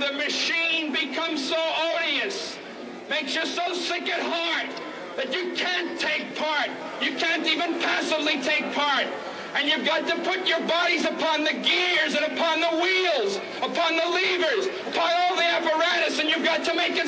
the machine becomes so odious, makes you so sick at heart that you can't take part. You can't even passively take part. And you've got to put your bodies upon the gears and upon the wheels, upon the levers, upon all the apparatus, and you've got to make it